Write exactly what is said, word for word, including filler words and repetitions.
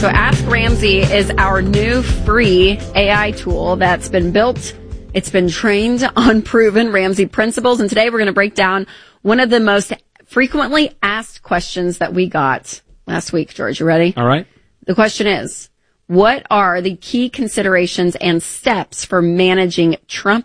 So Ask Ramsey is our new free A I tool that's been built. It's been trained on proven Ramsey principles. And today we're going to break down one of the most frequently asked questions that we got last week. George, you ready? All right. The question is, what are the key considerations and steps for managing Trump